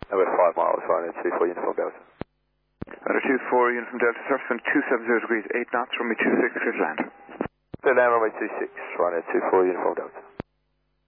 We're 5 miles, Ryanair 24 Uniform Delta. Ryanair 24 Uniform Delta, surface 270 degrees, 8 knots, runway 26, clear to land. Clear land, runway 26, Ryanair 24 Uniform Delta.